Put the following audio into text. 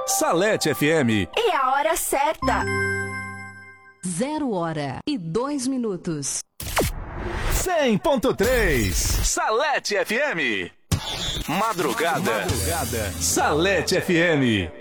Salete FM. E a hora certa. 0h02. 100.3 Salete FM. Madrugada. Salete FM.